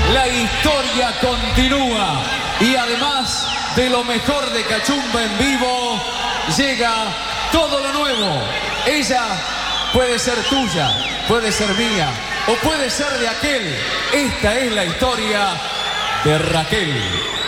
La historia continúa y además de lo mejor de Cachumba en vivo, llega todo lo nuevo. Ella puede ser tuya, puede ser mía o puede ser de aquel. Esta es la historia de Raquel.